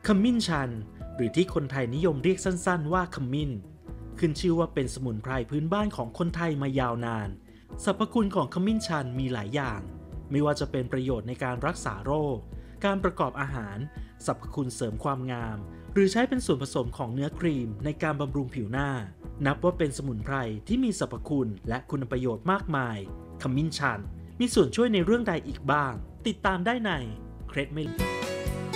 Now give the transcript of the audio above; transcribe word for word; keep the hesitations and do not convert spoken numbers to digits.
ขมิ้นชันหรือที่คนไทยนิยมเรียกสั้นๆว่าขมิ้นขึ้นชื่อว่าเป็นสมุนไพรพื้นบ้านของคนไทยมายาวนานสรรพคุณของขมิ้นชันมีหลายอย่างไม่ว่าจะเป็นประโยชน์ในการรักษาโรคการประกอบอาหารสรรพคุณเสริมความงามหรือใช้เป็นส่วนผสมของเนื้อครีมในการบำรุงผิวหน้านับว่าเป็นสมุนไพรที่มีสรรพคุณและคุณประโยชน์มากมายขมิ้นชันมีส่วนช่วยในเรื่องใดอีกบ้างติดตามได้ในเคล็ดไม่